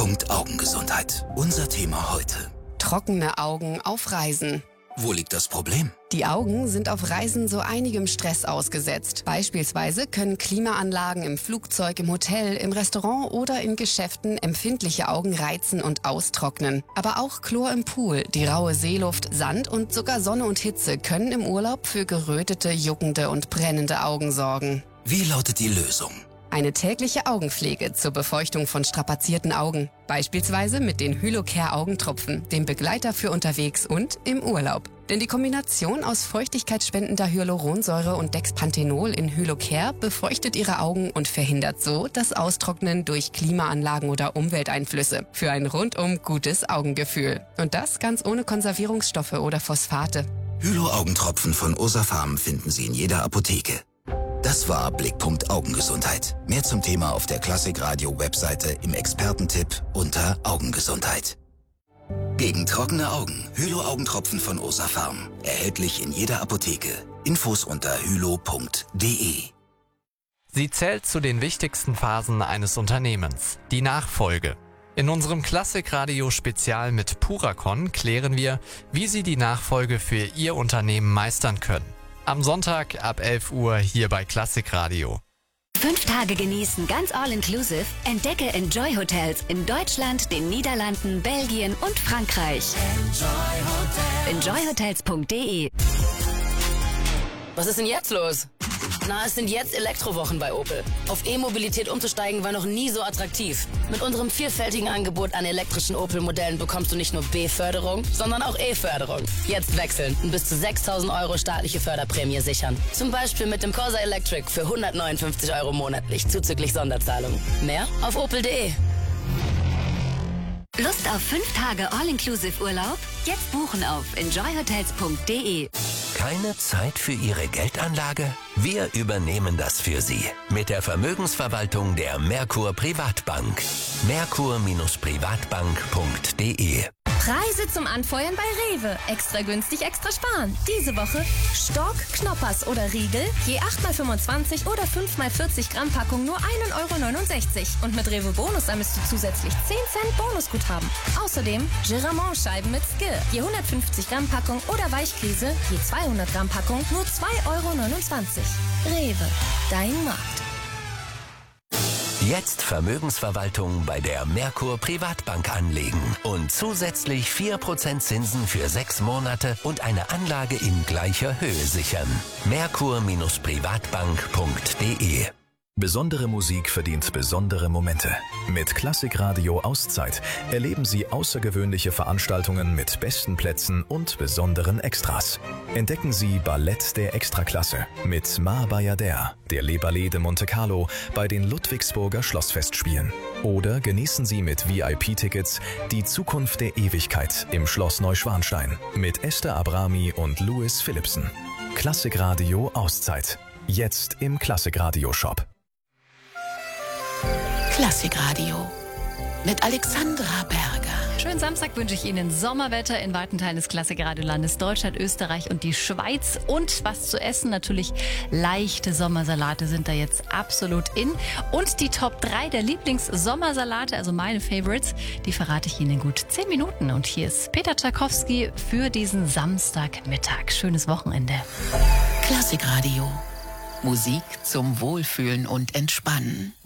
Augengesundheit. Unser Thema heute. Trockene Augen auf Reisen. Wo liegt das Problem? Die Augen sind auf Reisen so einigem Stress ausgesetzt. Beispielsweise können Klimaanlagen im Flugzeug, im Hotel, im Restaurant oder in Geschäften empfindliche Augen reizen und austrocknen. Aber auch Chlor im Pool, die raue Seeluft, Sand und sogar Sonne und Hitze können im Urlaub für gerötete, juckende und brennende Augen sorgen. Wie lautet die Lösung? Eine tägliche Augenpflege zur Befeuchtung von strapazierten Augen. Beispielsweise mit den Hylocare Augentropfen, dem Begleiter für unterwegs und im Urlaub. Denn die Kombination aus feuchtigkeitsspendender Hyaluronsäure und Dexpanthenol in Hylocare befeuchtet Ihre Augen und verhindert so das Austrocknen durch Klimaanlagen oder Umwelteinflüsse. Für ein rundum gutes Augengefühl. Und das ganz ohne Konservierungsstoffe oder Phosphate. Hylo-Augentropfen von Osafarm finden Sie in jeder Apotheke. Das war Blickpunkt Augengesundheit. Mehr zum Thema auf der Klassikradio-Webseite im Expertentipp unter Augengesundheit. Gegen trockene Augen. Hylo-Augentropfen von Osafarm. Erhältlich in jeder Apotheke. Infos unter hylo.de. Sie zählt zu den wichtigsten Phasen eines Unternehmens. Die Nachfolge. In unserem Klassikradio-Spezial mit Puracon klären wir, wie Sie die Nachfolge für Ihr Unternehmen meistern können. Am Sonntag ab 11 Uhr hier bei Klassikradio. 5 Tage genießen, ganz all-inclusive. Entdecke Enjoy Hotels in Deutschland, den Niederlanden, Belgien und Frankreich. Enjoyhotels.de. Was ist denn jetzt los? Na, es sind jetzt Elektrowochen bei Opel. Auf E-Mobilität umzusteigen war noch nie so attraktiv. Mit unserem vielfältigen Angebot an elektrischen Opel-Modellen bekommst du nicht nur B-Förderung, sondern auch E-Förderung. Jetzt wechseln und bis zu 6.000 € staatliche Förderprämie sichern. Zum Beispiel mit dem Corsa Electric für 159 € monatlich, zuzüglich Sonderzahlungen. Mehr auf opel.de. Lust auf 5 Tage All-Inclusive Urlaub? Jetzt buchen auf enjoyhotels.de. Keine Zeit für Ihre Geldanlage? Wir übernehmen das für Sie. Mit der Vermögensverwaltung der Merkur Privatbank. Merkur-privatbank.de. Preise zum Anfeuern bei Rewe. Extra günstig, extra sparen. Diese Woche Stork, Knoppers oder Riegel. Je 8x25 oder 5x40 Gramm Packung nur 1,69 €. Und mit Rewe Bonus ermisst du zusätzlich 10 Cent Bonusguthaben. Außerdem Giramont-Scheiben mit Skill. Je 150 Gramm Packung oder Weichkäse. Je 200 Gramm Packung nur 2,29 €. Rewe, dein Markt. Jetzt Vermögensverwaltung bei der Merkur Privatbank anlegen und zusätzlich 4% Zinsen für 6 Monate und eine Anlage in gleicher Höhe sichern. Merkur-privatbank.de. Besondere Musik verdient besondere Momente. Mit Klassikradio Auszeit erleben Sie außergewöhnliche Veranstaltungen mit besten Plätzen und besonderen Extras. Entdecken Sie Ballett der Extraklasse mit Ma Bayadère, der Le Ballet de Monte Carlo bei den Ludwigsburger Schlossfestspielen. Oder genießen Sie mit VIP-Tickets die Zukunft der Ewigkeit im Schloss Neuschwanstein mit Esther Abrami und Louis Philipsen. Klassikradio Auszeit. Jetzt im Klassikradio-Shop. Klassikradio mit Alexandra Berger. Schönen Samstag wünsche ich Ihnen. Sommerwetter in weiten Teilen des Klassikradiolandes, Deutschland, Österreich und die Schweiz. Und was zu essen, natürlich leichte Sommersalate sind da jetzt absolut in. Und die Top 3 der Lieblings-Sommersalate, also meine Favorites, die verrate ich Ihnen in gut 10 Minuten. Und hier ist Peter Tchaikovsky für diesen Samstagmittag. Schönes Wochenende. Klassikradio. Musik zum Wohlfühlen und Entspannen.